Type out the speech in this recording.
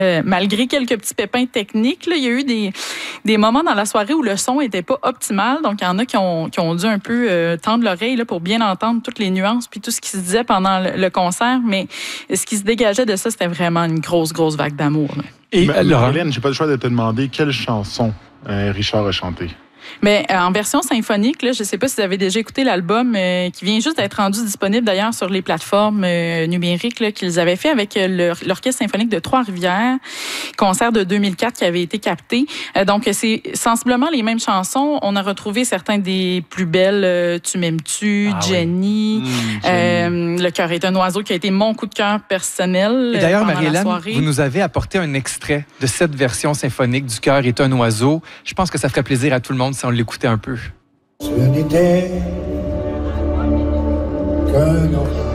Malgré quelques petits pépins techniques, là, il y a eu des moments dans la soirée où le son n'était pas optimal. Donc, il y en a qui ont dû un peu tendre l'oreille là, pour bien entendre toutes les nuances puis tout ce qui se disait pendant le concert. Mais ce qui se dégageait de ça, c'était vraiment une grosse vague d'amour. Là. Et Hélène, j'ai pas le choix de te demander quelle chanson Richard a chanté. Mais en version symphonique, là, je ne sais pas si vous avez déjà écouté l'album qui vient juste d'être rendu disponible d'ailleurs sur les plateformes numériques là, qu'ils avaient fait avec l'Orchestre symphonique de Trois-Rivières, concert de 2004 qui avait été capté. Donc, c'est sensiblement les mêmes chansons. On a retrouvé certains des plus belles, Tu m'aimes-tu, Jenny, Le cœur est un oiseau qui a été mon coup de cœur personnel. Et d'ailleurs, Marie-Hélène, vous nous avez apporté un extrait de cette version symphonique du cœur est un oiseau. Je pense que ça ferait plaisir à tout le monde si on l'écoutait un peu. Ce n'était qu'un enfant.